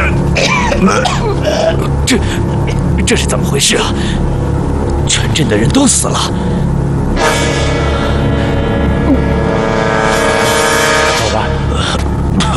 这是怎么回事啊？全镇的人都死了，